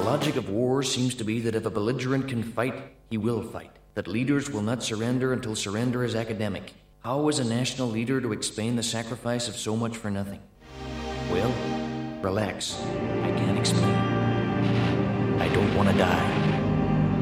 logic of war seems to be that if a belligerent can fight, he will fight. That leaders will not surrender until surrender is academic. How is a national leader to explain the sacrifice of so much for nothing? Well, relax. I can't explain. I don't want to die.